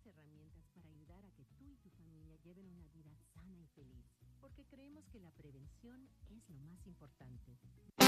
herramientas para ayudar a que tú y tu familia lleven una vida sana y feliz, porque creemos que la prevención es lo más importante.